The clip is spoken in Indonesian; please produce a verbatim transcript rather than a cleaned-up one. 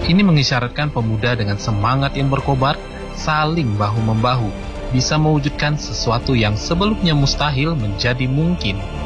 Ini mengisyaratkan pemuda dengan semangat yang berkobar, saling bahu-membahu, bisa mewujudkan sesuatu yang sebelumnya mustahil menjadi mungkin.